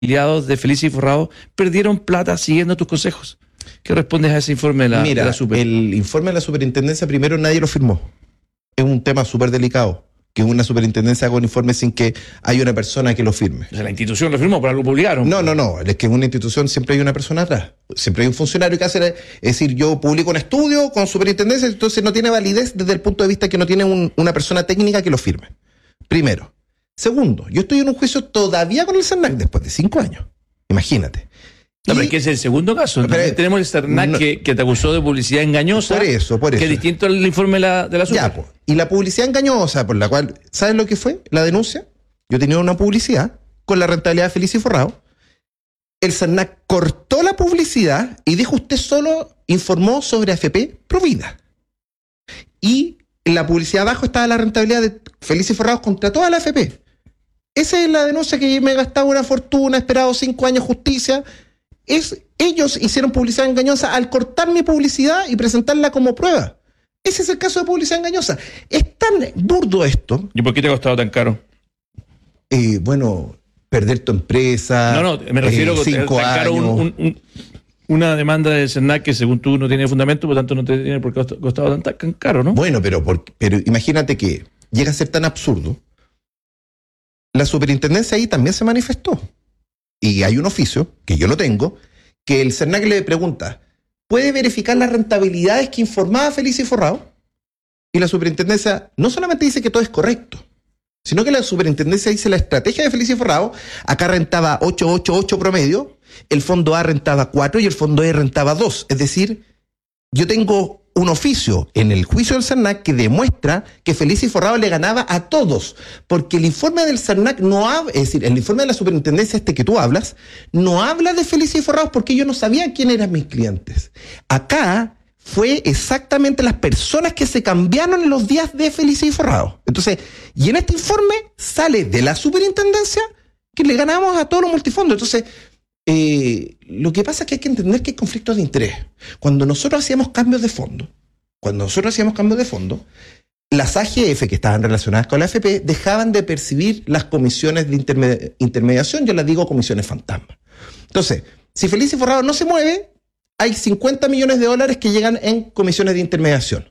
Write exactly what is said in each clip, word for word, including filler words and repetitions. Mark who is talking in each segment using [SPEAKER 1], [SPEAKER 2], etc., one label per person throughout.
[SPEAKER 1] afiliados de Felices y Forrados perdieron plata siguiendo tus consejos. ¿Qué respondes a ese informe de la,
[SPEAKER 2] Mira,
[SPEAKER 1] de la super?
[SPEAKER 2] El informe de la superintendencia, primero, nadie lo firmó. Es un tema súper delicado, que una superintendencia haga un informe sin que haya una persona que lo firme.
[SPEAKER 1] O sea, la institución lo firmó, por algo publicaron.
[SPEAKER 2] No, no, no. Es que en una institución siempre hay una persona atrás. Siempre hay un funcionario que hace... Es decir, yo publico un estudio con superintendencia, entonces no tiene validez desde el punto de vista que no tiene un, una persona técnica que lo firme. Primero. Segundo, yo estoy en un juicio todavía con el CERNAC después de cinco años. Imagínate.
[SPEAKER 1] No,
[SPEAKER 2] Y-
[SPEAKER 1] pero es que es el segundo caso.
[SPEAKER 2] Pero-
[SPEAKER 1] Tenemos el CERNAC
[SPEAKER 2] no-
[SPEAKER 1] que, que te acusó de publicidad engañosa.
[SPEAKER 2] Por eso, por
[SPEAKER 1] Que
[SPEAKER 2] eso.
[SPEAKER 1] es distinto al informe de la, de la super.
[SPEAKER 2] Ya, pues. Y la publicidad engañosa, por la cual, ¿sabes lo que fue? La denuncia. Yo tenía una publicidad con la rentabilidad de Felices y Forrados. El CERNAC cortó la publicidad y dijo: usted solo informó sobre A F P Provida. Y en la publicidad abajo estaba la rentabilidad de Felices y Forrados contra toda la A F P. Esa es la denuncia que me gastaba una fortuna, he esperado cinco años justicia. Es, ellos hicieron publicidad engañosa al cortar mi publicidad y presentarla como prueba. Ese es el caso de publicidad engañosa. Es tan burdo esto.
[SPEAKER 1] ¿Y por qué te ha costado tan caro?
[SPEAKER 2] Eh, bueno, perder tu empresa.
[SPEAKER 1] No, no, me refiero
[SPEAKER 2] eh,
[SPEAKER 1] a
[SPEAKER 2] cinco
[SPEAKER 1] tan caro
[SPEAKER 2] años.
[SPEAKER 1] un, un, un, una demanda del CERNAC que según tú no tiene fundamento, por lo tanto no te tiene por qué cost- costado tan, tan caro, ¿no?
[SPEAKER 2] Bueno, pero, por- pero imagínate que llega a ser tan absurdo. La superintendencia ahí también se manifestó. Y hay un oficio, que yo lo tengo, que el CERNAC le pregunta: ¿puede verificar las rentabilidades que informaba Felices y Forrados? Y la superintendencia no solamente dice que todo es correcto, sino que la superintendencia dice: la estrategia de Felices y Forrados, acá rentaba ocho ocho ocho promedio, el fondo A rentaba cuatro y el fondo E rentaba dos. Es decir, yo tengo un oficio en el juicio del CERNAC que demuestra que Felices y Forrados le ganaba a todos, porque el informe del CERNAC no habla, es decir, el informe de la superintendencia este que tú hablas, no habla de Felices y Forrados porque yo no sabía quién eran mis clientes. Acá fue exactamente las personas que se cambiaron en los días de Felices y Forrados. Entonces, y en este informe sale de la superintendencia que le ganamos a todos los multifondos. Entonces, Eh, lo que pasa es que hay que entender que hay conflictos de interés. Cuando nosotros hacíamos cambios de fondo, cuando nosotros hacíamos cambios de fondo, las A G F que estaban relacionadas con la A F P dejaban de percibir las comisiones de interme- intermediación, yo las digo comisiones fantasma. Entonces, si Felices y Forrados no se mueve, hay cincuenta millones de dólares que llegan en comisiones de intermediación.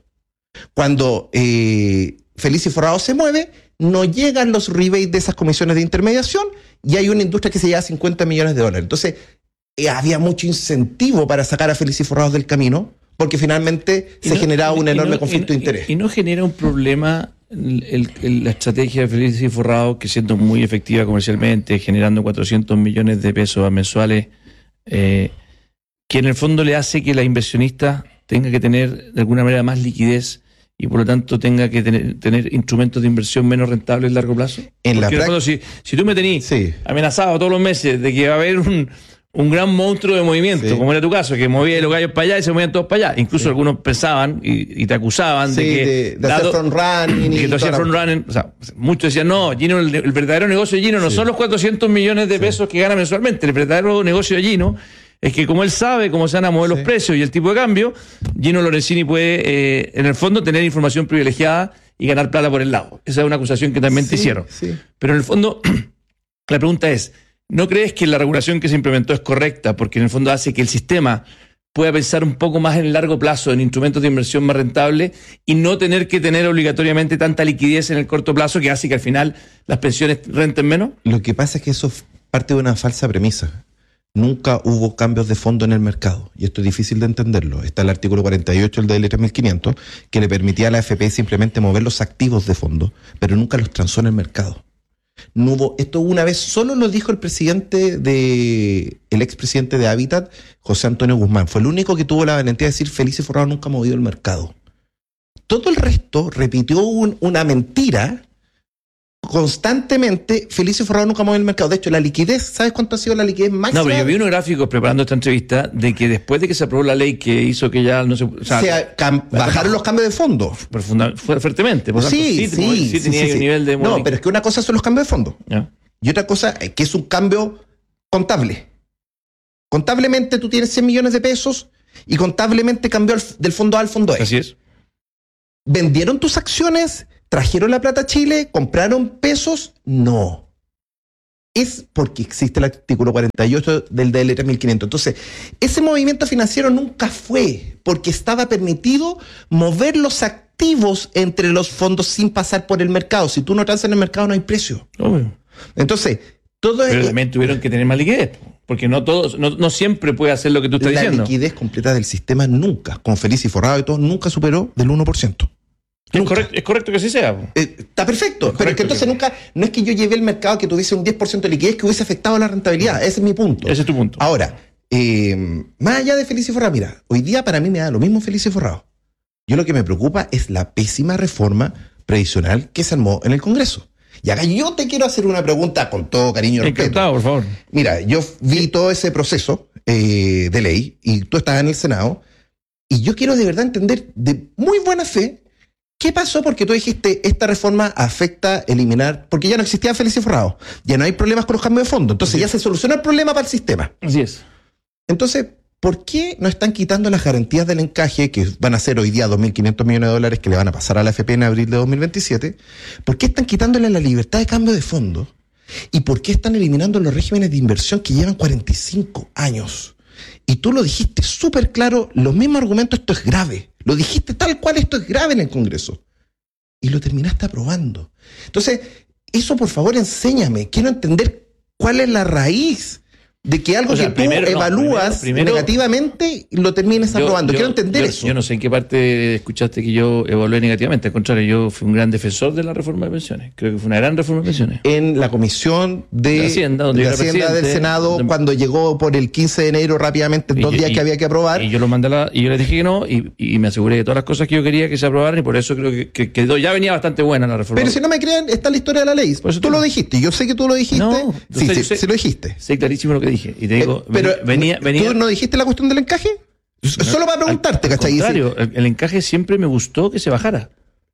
[SPEAKER 2] Cuando eh, Felices y Forrados se mueve, no llegan los rebates de esas comisiones de intermediación y hay una industria que se lleva cincuenta millones de dólares. Entonces, eh, había mucho incentivo para sacar a Felices y Forrados del camino, porque finalmente
[SPEAKER 1] Y
[SPEAKER 2] se
[SPEAKER 1] no-
[SPEAKER 2] generaba un
[SPEAKER 1] y
[SPEAKER 2] enorme
[SPEAKER 1] no-
[SPEAKER 2] conflicto
[SPEAKER 1] y-
[SPEAKER 2] de interés.
[SPEAKER 1] Y, y no genera un problema el- el- el- la estrategia de Felices y Forrados, que siendo muy efectiva comercialmente, generando cuatrocientos millones de pesos mensuales, eh, que en el fondo le hace que la inversionista tenga que tener de alguna manera más liquidez y por lo tanto tenga que tener, tener instrumentos de inversión menos rentables a largo plazo?
[SPEAKER 2] En la
[SPEAKER 1] Porque en el
[SPEAKER 2] prac-
[SPEAKER 1] fondo, si, si tú me tenís
[SPEAKER 2] Sí.
[SPEAKER 1] amenazado todos los meses de que va a haber un, un gran monstruo de movimiento,
[SPEAKER 2] Sí.
[SPEAKER 1] como era tu caso, que movía los gallos para allá y se movían todos para allá. Incluso algunos pensaban y, y te acusaban
[SPEAKER 2] Sí,
[SPEAKER 1] de que...
[SPEAKER 2] de, de hacer
[SPEAKER 1] dado-
[SPEAKER 2] front running
[SPEAKER 1] de que
[SPEAKER 2] y
[SPEAKER 1] tú hacías
[SPEAKER 2] toda la-
[SPEAKER 1] front running. O sea, muchos decían, no, Gino, el, el verdadero negocio de Gino no
[SPEAKER 2] Sí.
[SPEAKER 1] son los cuatrocientos millones de pesos que gana mensualmente. El verdadero negocio de Gino es que como él sabe cómo se van a mover
[SPEAKER 2] Sí.
[SPEAKER 1] los precios y el tipo de cambio, Gino Lorenzini puede, eh, en el fondo, tener información privilegiada y ganar plata por el lado. Esa es una acusación que también te
[SPEAKER 2] Sí,
[SPEAKER 1] hicieron.
[SPEAKER 2] sí.
[SPEAKER 1] Pero en el fondo, la pregunta es, ¿no crees que la regulación que se implementó es correcta? Porque en el fondo hace que el sistema pueda pensar un poco más en el largo plazo, en instrumentos de inversión más rentables y no tener que tener obligatoriamente tanta liquidez en el corto plazo que hace que al final las pensiones renten menos.
[SPEAKER 2] Lo que pasa es que eso es parte de una falsa premisa. Nunca hubo cambios de fondo en el mercado, y esto es difícil de entenderlo. Está el artículo cuarenta y ocho del D L tres mil quinientos, que le permitía a la A F P simplemente mover los activos de fondo, pero nunca los transó en el mercado. No hubo, esto una vez solo lo dijo el presidente de, el expresidente de Habitat, José Antonio Guzmán. Fue el único que tuvo la valentía de decir: Felices y Forrados nunca ha movido el mercado. Todo el resto repitió un- una mentira constantemente. Felices y Forrados nunca movió el mercado. De hecho, la liquidez, ¿sabes cuánto ha sido la liquidez máxima?
[SPEAKER 1] No, pero yo vi unos gráficos preparando esta entrevista de que después de que se aprobó la ley que hizo que ya no se... O sea,
[SPEAKER 2] Se cam- bajaron los cambios de fondo.
[SPEAKER 1] profunda- fue fuertemente. Por lo tanto,
[SPEAKER 2] Sí,
[SPEAKER 1] sí,
[SPEAKER 2] sí,
[SPEAKER 1] sí
[SPEAKER 2] sí,
[SPEAKER 1] tenía
[SPEAKER 2] sí,
[SPEAKER 1] un
[SPEAKER 2] sí.
[SPEAKER 1] nivel de...
[SPEAKER 2] No, pero es que una cosa son los cambios de fondo
[SPEAKER 1] ¿Ya?
[SPEAKER 2] y otra cosa es que es un cambio contable. Contablemente tú tienes cien millones de pesos y contablemente cambió al- del fondo A al fondo E.
[SPEAKER 1] Así es.
[SPEAKER 2] ¿Vendieron tus acciones? ¿Trajeron la plata a Chile? ¿Compraron pesos? No. es porque existe el artículo cuarenta y ocho del D L tres mil quinientos. Entonces, ese movimiento financiero nunca fue porque estaba permitido mover los activos entre los fondos sin pasar por el mercado. Si tú no transas en el mercado, no hay precio.
[SPEAKER 1] Obvio.
[SPEAKER 2] Entonces, todo
[SPEAKER 1] Pero
[SPEAKER 2] es,
[SPEAKER 1] también tuvieron que tener más liquidez, porque no todos, no, no siempre puede hacer lo que tú estás
[SPEAKER 2] la
[SPEAKER 1] diciendo.
[SPEAKER 2] liquidez completa del sistema nunca, con Feliz y Forrado y todo, nunca superó del uno por ciento.
[SPEAKER 1] Es correcto, es correcto que así sea. Po.
[SPEAKER 2] Eh, está perfecto,
[SPEAKER 1] Es
[SPEAKER 2] pero es que
[SPEAKER 1] correcto
[SPEAKER 2] entonces
[SPEAKER 1] que-
[SPEAKER 2] nunca, no es que yo llevé el mercado que tuviese un diez por ciento de liquidez que hubiese afectado la rentabilidad. Ese es mi punto.
[SPEAKER 1] Ese es tu punto.
[SPEAKER 2] Ahora, eh, más allá de Feliz y Forrado, mira, hoy día para mí me da lo mismo Feliz y Forrado. Yo lo que me preocupa es la pésima reforma previsional que se armó en el Congreso. Y acá yo te quiero hacer una pregunta con todo cariño y respeto.
[SPEAKER 1] Encantado, por favor.
[SPEAKER 2] Mira, yo vi todo ese proceso eh, de ley y tú estabas en el Senado y yo quiero de verdad entender de muy buena fe qué pasó porque tú dijiste esta reforma afecta eliminar, porque ya no existía Feliz y Forrado, ya no hay problemas con los cambios de fondo, entonces
[SPEAKER 1] Así
[SPEAKER 2] ya
[SPEAKER 1] es.
[SPEAKER 2] se soluciona el problema para el sistema.
[SPEAKER 1] Así es.
[SPEAKER 2] Entonces, ¿por qué no están quitando las garantías del encaje, que van a ser hoy día dos mil quinientos millones de dólares que le van a pasar a la A F P en abril de dos mil veintisiete? ¿Por qué están quitándole la libertad de cambio de fondos? ¿Y por qué están eliminando los regímenes de inversión que llevan cuarenta y cinco años? Y tú lo dijiste súper claro, los mismos argumentos, esto es grave. Lo dijiste tal cual, esto es grave en el Congreso. Y lo terminaste aprobando. Entonces, eso por favor enséñame. Quiero entender cuál es la raíz de que algo
[SPEAKER 1] O sea,
[SPEAKER 2] que tú
[SPEAKER 1] primero, no,
[SPEAKER 2] evalúas
[SPEAKER 1] primero- primero-
[SPEAKER 2] negativamente y lo termines
[SPEAKER 1] Yo-
[SPEAKER 2] aprobando.
[SPEAKER 1] yo-
[SPEAKER 2] Quiero entender
[SPEAKER 1] yo-
[SPEAKER 2] eso.
[SPEAKER 1] Yo no sé en qué parte escuchaste que yo evalué negativamente. Al contrario, yo fui un gran defensor de la reforma de pensiones. Creo que fue una gran reforma de pensiones.
[SPEAKER 2] En la comisión de,
[SPEAKER 1] De Hacienda, donde
[SPEAKER 2] de
[SPEAKER 1] yo era
[SPEAKER 2] Hacienda del
[SPEAKER 1] presidente,
[SPEAKER 2] Senado,
[SPEAKER 1] donde-
[SPEAKER 2] cuando llegó por el quince de enero rápidamente, en dos
[SPEAKER 1] Y-
[SPEAKER 2] días
[SPEAKER 1] y-
[SPEAKER 2] que había que aprobar.
[SPEAKER 1] Y yo lo mandé a la, y yo les dije que no, y, y me aseguré de todas las cosas que yo quería que se aprobaran, y por eso creo que, que quedó, ya venía bastante buena la reforma.
[SPEAKER 2] Pero si no me creen, está la historia de la ley.
[SPEAKER 1] Por eso
[SPEAKER 2] Tú
[SPEAKER 1] te-
[SPEAKER 2] lo dijiste, yo sé que tú lo dijiste.
[SPEAKER 1] No,
[SPEAKER 2] sí,
[SPEAKER 1] yo sé-
[SPEAKER 2] sí,
[SPEAKER 1] yo sé-
[SPEAKER 2] sí lo dijiste.
[SPEAKER 1] Sé clarísimo lo que dije. Y te digo,
[SPEAKER 2] Eh, pero
[SPEAKER 1] venía, venía.
[SPEAKER 2] ¿tú no dijiste la cuestión del encaje? Solo para preguntarte,
[SPEAKER 1] Al
[SPEAKER 2] ¿cachai?
[SPEAKER 1] contrario, el, el encaje siempre me gustó que se bajara.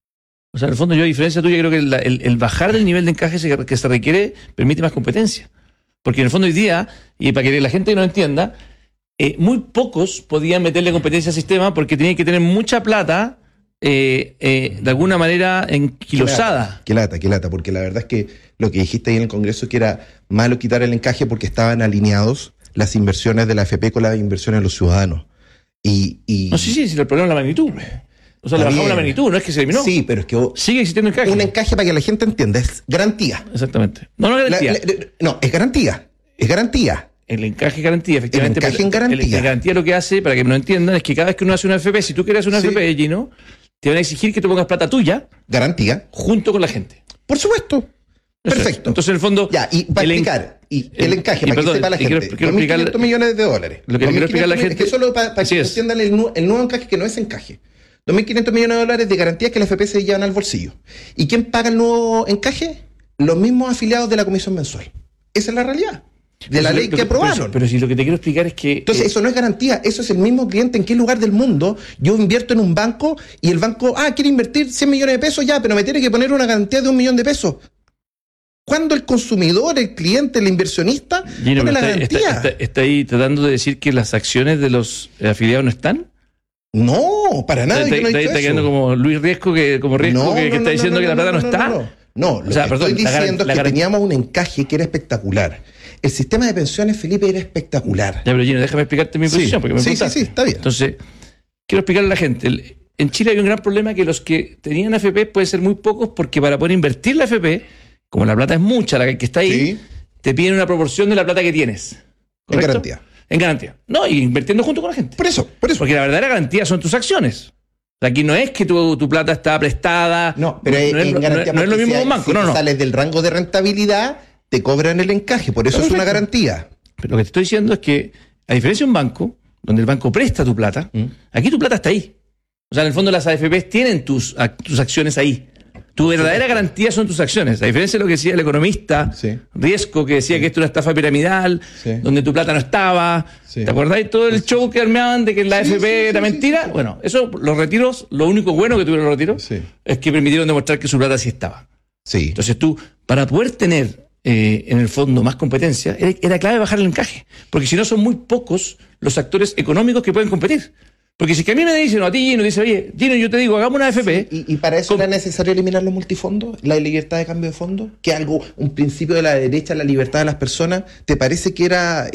[SPEAKER 1] O sea, en el fondo, yo, a diferencia tuya, creo que la- el, el bajar del nivel de encaje se- que se requiere permite más competencia. Porque en el fondo, hoy día, y para que la gente no entienda, eh, muy pocos podían meterle competencia al sistema porque tenían que tener mucha plata, eh, eh, de alguna manera, enquilosada.
[SPEAKER 2] Qué lata, qué lata, porque la verdad es que lo que dijiste ahí en el Congreso que era malo quitar el encaje porque estaban alineados las inversiones de la A F P con las inversiones de los ciudadanos. Y, y
[SPEAKER 1] No, sí, sí, sí, el problema es la magnitud. O sea, le
[SPEAKER 2] Está
[SPEAKER 1] bajamos
[SPEAKER 2] bien.
[SPEAKER 1] la magnitud, no es que se eliminó.
[SPEAKER 2] Sí, pero es que vos-
[SPEAKER 1] Sigue existiendo encaje.
[SPEAKER 2] un encaje para que la gente entienda, es garantía.
[SPEAKER 1] Exactamente. No, no es
[SPEAKER 2] La-
[SPEAKER 1] garantía.
[SPEAKER 2] la- no, es garantía. Es garantía.
[SPEAKER 1] El encaje garantía, efectivamente.
[SPEAKER 2] El encaje en
[SPEAKER 1] pero
[SPEAKER 2] garantía.
[SPEAKER 1] El, el garantía lo que hace, para que me lo entiendan, es que cada vez que uno hace una F P, si tú quieres hacer una
[SPEAKER 2] Sí.
[SPEAKER 1] F P, Gino, te van a exigir que tú pongas plata tuya
[SPEAKER 2] Garantía.
[SPEAKER 1] junto con la gente.
[SPEAKER 2] Por supuesto.
[SPEAKER 1] Eso es.
[SPEAKER 2] Perfecto.
[SPEAKER 1] Entonces, en el fondo.
[SPEAKER 2] Ya, y para
[SPEAKER 1] el en-
[SPEAKER 2] explicar, y el,
[SPEAKER 1] el-
[SPEAKER 2] encaje,
[SPEAKER 1] y
[SPEAKER 2] para
[SPEAKER 1] perdón,
[SPEAKER 2] que sepa la
[SPEAKER 1] y quiero-
[SPEAKER 2] gente,
[SPEAKER 1] quiero
[SPEAKER 2] dos mil quinientos
[SPEAKER 1] explicarle-
[SPEAKER 2] millones de dólares.
[SPEAKER 1] Lo que le quiero explicar a la
[SPEAKER 2] dos mil quinientos millones,
[SPEAKER 1] gente-
[SPEAKER 2] Es que solo para, para
[SPEAKER 1] Así
[SPEAKER 2] que
[SPEAKER 1] es.
[SPEAKER 2] entiendan el, nu- el nuevo encaje, que no es encaje. dos mil quinientos millones de dólares de garantías que la F P se llevan al bolsillo. ¿Y quién paga el nuevo encaje? Los mismos afiliados de la comisión mensual. Esa es la realidad. De la
[SPEAKER 1] Pero
[SPEAKER 2] ley
[SPEAKER 1] si-
[SPEAKER 2] que
[SPEAKER 1] pero- pero si-
[SPEAKER 2] aprobaron.
[SPEAKER 1] Pero si lo que te quiero explicar es que.
[SPEAKER 2] Entonces,
[SPEAKER 1] eh,
[SPEAKER 2] eso no es garantía, eso es el mismo cliente en qué lugar del mundo yo invierto en un banco y el banco, ah, quiere invertir cien millones de pesos, ya, pero me tiene que poner una garantía de un millón de pesos. ¿Cuándo el consumidor, el cliente, el inversionista
[SPEAKER 1] Gino,
[SPEAKER 2] pone la
[SPEAKER 1] pero está,
[SPEAKER 2] garantía?
[SPEAKER 1] está- está- está ahí tratando de decir que las acciones de los eh, afiliados no están.
[SPEAKER 2] No, para nada.
[SPEAKER 1] Está,
[SPEAKER 2] yo no he
[SPEAKER 1] está-
[SPEAKER 2] dicho
[SPEAKER 1] está
[SPEAKER 2] eso.
[SPEAKER 1] quedando como Luis Riesco, que, como Riesco,
[SPEAKER 2] No,
[SPEAKER 1] que, que
[SPEAKER 2] no,
[SPEAKER 1] está
[SPEAKER 2] no,
[SPEAKER 1] diciendo
[SPEAKER 2] no,
[SPEAKER 1] que la
[SPEAKER 2] no,
[SPEAKER 1] plata no,
[SPEAKER 2] no,
[SPEAKER 1] está.
[SPEAKER 2] No, no, no, lo
[SPEAKER 1] O sea,
[SPEAKER 2] que
[SPEAKER 1] perdón,
[SPEAKER 2] estoy
[SPEAKER 1] la garan-
[SPEAKER 2] diciendo
[SPEAKER 1] la
[SPEAKER 2] es que
[SPEAKER 1] garan-
[SPEAKER 2] teníamos un encaje que era espectacular. El sistema de pensiones, Felipe, era espectacular.
[SPEAKER 1] Ya, pero Gino, déjame explicarte mi
[SPEAKER 2] Sí,
[SPEAKER 1] posición. Porque me
[SPEAKER 2] sí, sí,
[SPEAKER 1] preguntaste.
[SPEAKER 2] sí, está bien.
[SPEAKER 1] Entonces, quiero explicarle a la gente. El- en Chile hay un gran problema que los que tenían F P pueden ser muy pocos porque para poder invertir la F P, como la plata es mucha, la que está ahí,
[SPEAKER 2] Sí.
[SPEAKER 1] te piden una proporción de la plata que tienes.
[SPEAKER 2] En
[SPEAKER 1] ¿Correcto?
[SPEAKER 2] garantía.
[SPEAKER 1] En garantía. No, y invirtiendo junto con la gente.
[SPEAKER 2] Por eso, por eso.
[SPEAKER 1] Porque la verdadera garantía son tus acciones. O sea, aquí no es que tu, tu plata está prestada.
[SPEAKER 2] No, pero
[SPEAKER 1] no,
[SPEAKER 2] en
[SPEAKER 1] es, no,
[SPEAKER 2] garantía
[SPEAKER 1] no es- no es lo
[SPEAKER 2] porque
[SPEAKER 1] mismo
[SPEAKER 2] si
[SPEAKER 1] que un
[SPEAKER 2] hay-
[SPEAKER 1] banco.
[SPEAKER 2] si
[SPEAKER 1] No, no.
[SPEAKER 2] sales del rango de rentabilidad, te cobran el encaje. Por eso es una
[SPEAKER 1] Perfecto.
[SPEAKER 2] garantía.
[SPEAKER 1] Pero lo que te estoy diciendo es que, a diferencia de un banco, donde el banco presta tu plata,
[SPEAKER 2] Mm.
[SPEAKER 1] aquí tu plata está ahí. O sea, en el fondo las A F Pes tienen tus, a- tus acciones ahí. Tu verdadera garantía son tus acciones. A diferencia de lo que decía el economista
[SPEAKER 2] Sí.
[SPEAKER 1] Riesco, que decía que esto es una estafa piramidal,
[SPEAKER 2] Sí.
[SPEAKER 1] donde tu plata no estaba.
[SPEAKER 2] Sí.
[SPEAKER 1] ¿Te acordáis todo el show que armaban de que la
[SPEAKER 2] Sí,
[SPEAKER 1] A F P
[SPEAKER 2] sí,
[SPEAKER 1] era
[SPEAKER 2] sí, sí,
[SPEAKER 1] mentira?
[SPEAKER 2] sí.
[SPEAKER 1] Bueno, eso, los retiros, lo único bueno que tuvieron los retiros
[SPEAKER 2] Sí.
[SPEAKER 1] es que permitieron demostrar que su plata sí estaba.
[SPEAKER 2] Sí.
[SPEAKER 1] Entonces tú, para poder tener eh, en el fondo más competencia, era, era clave bajar el encaje. Porque si no, son muy pocos los actores económicos que pueden competir. Porque si es que a mí me dicen, o a ti Gino, dice, oye, Gino, yo te digo, hagamos una A F P.
[SPEAKER 2] Sí, y, y para eso
[SPEAKER 1] con...
[SPEAKER 2] era necesario eliminar los multifondos, la libertad de cambio de fondos, que algo, un principio de la derecha, la libertad de las personas. ¿Te parece que era